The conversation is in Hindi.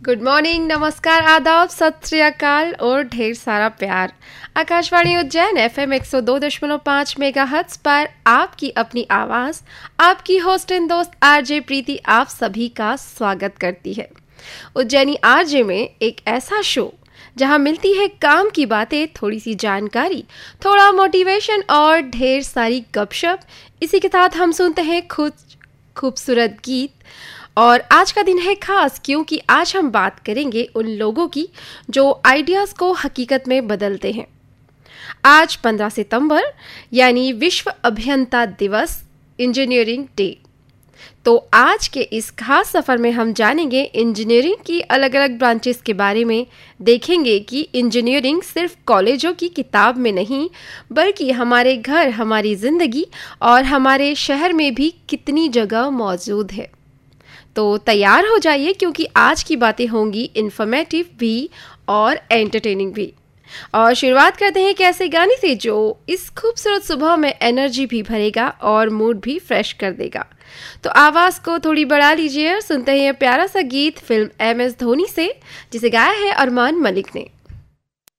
गुड मॉर्निंग, नमस्कार, आदाब, सत श्री अकाल और ढेर सारा प्यार। आकाशवाणी उज्जैन FM 102.5 मेगाहर्ट्ज पर आपकी अपनी आवाज, आपकी होस्ट एंड दोस्त आरजे प्रीति आप सभी का स्वागत करती है। उज्जैनी आरजे में एक ऐसा शो जहां मिलती है काम की बातें, थोड़ी सी जानकारी, थोड़ा मोटिवेशन और ढेर सारी गपशप। इसी के साथ हम सुनते हैं खूबसूरत गीत। और आज का दिन है खास क्योंकि आज हम बात करेंगे उन लोगों की जो आइडियाज़ को हकीकत में बदलते हैं। आज 15 सितंबर यानी विश्व अभियंता दिवस, इंजीनियरिंग डे। तो आज के इस खास सफ़र में हम जानेंगे इंजीनियरिंग की अलग अलग ब्रांचेस के बारे में। देखेंगे कि इंजीनियरिंग सिर्फ कॉलेजों की किताब में नहीं बल्कि हमारे घर, हमारी ज़िंदगी और हमारे शहर में भी कितनी जगह मौजूद है। तो तैयार हो जाइए क्योंकि आज की बातें होंगी इन्फॉर्मेटिव भी और एंटरटेनिंग भी। और शुरुआत करते हैं एक ऐसे गाने से जो इस खूबसूरत सुबह में एनर्जी भी भरेगा और मूड भी फ्रेश कर देगा। तो आवाज़ को थोड़ी बढ़ा लीजिए और सुनते हैं प्यारा सा गीत फिल्म MS धोनी से, जिसे गाया है अरमान मलिक ने।